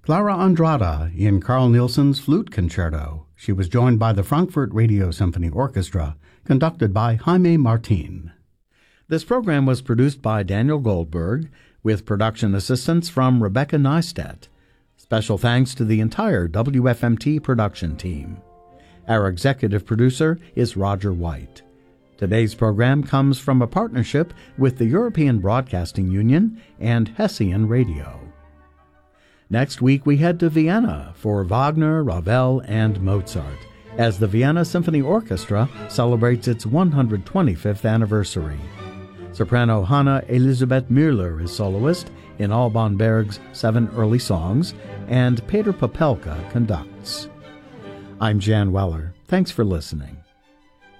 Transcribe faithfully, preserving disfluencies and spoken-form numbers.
Clara Andrada in Carl Nielsen's Flute Concerto. She was joined by the Frankfurt Radio Symphony Orchestra, conducted by Jaime Martin. This program was produced by Daniel Goldberg, with production assistance from Rebecca Neistat. Special thanks to the entire W F M T production team. Our executive producer is Roger White. Today's program comes from a partnership with the European Broadcasting Union and Hessian Radio. Next week we head to Vienna for Wagner, Ravel, and Mozart, as the Vienna Symphony Orchestra celebrates its one hundred twenty-fifth anniversary. Soprano Hanna Elisabeth Müller is soloist in Alban Berg's Seven Early Songs, and Peter Popelka conducts. I'm Jan Weller. Thanks for listening.